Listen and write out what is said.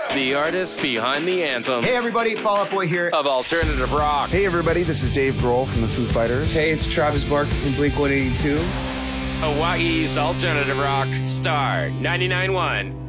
The artists behind the anthems. Hey everybody, Fall Out Boy here. Of alternative rock. Hey everybody, this is Dave Grohl from the Foo Fighters. Hey, it's Travis Barker from Blink-182. Hawaii's alternative rock, Star 99.1.